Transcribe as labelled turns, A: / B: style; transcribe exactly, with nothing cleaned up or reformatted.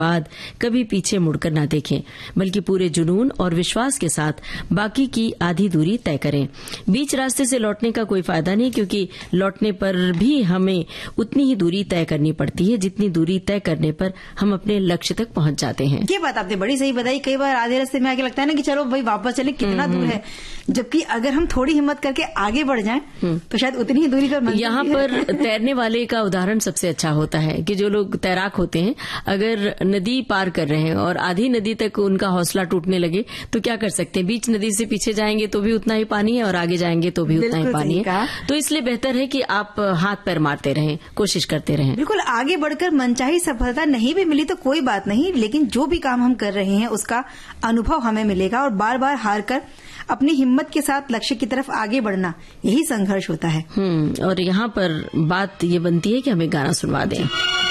A: बाद कभी पीछे मुड़कर ना देखें, बल्कि पूरे जुनून और विश्वास के साथ बाकी की आधी दूरी तय करें। बीच रास्ते से लौटने का कोई फायदा नहीं, क्योंकि लौटने पर भी हमें उतनी ही दूरी तय करनी पड़ती है जितनी दूरी तय करने पर हम अपने लक्ष्य तक पहुंच जाते हैं।
B: ये बात आपने बड़ी सही बताई। कई बार आधे रास्ते में आके लगता है ना कि चलो भाई वापस चले, कितना दूर है, जबकि अगर हम थोड़ी हिम्मत करके आगे बढ़ जाएं तो शायद उतनी ही दूरी पर।
A: यहाँ पर तैरने वाले का उदाहरण सबसे अच्छा होता है कि जो लोग तैराक होते हैं, अगर नदी पार कर रहे हैं और आधी नदी तक उनका हौसला टूटने लगे तो क्या कर सकते हैं? बीच नदी से पीछे जाएंगे तो भी उतना ही पानी है और आगे जाएंगे तो भी उतना ही पानी है। तो इसलिए बेहतर है कि आप हाथ पैर मारते रहें, कोशिश करते रहें।
B: बिल्कुल, आगे बढ़कर मनचाही सफलता नहीं भी मिली तो कोई बात नहीं, लेकिन जो भी काम हम कर रहे हैं उसका अनुभव हमें मिलेगा और बार बार हार कर अपनी हिम्मत के साथ लक्ष्य की तरफ आगे बढ़ना, यही संघर्ष होता है।
A: हम्म और यहाँ पर बात ये बनती है कि हमें गाना सुनवा दें।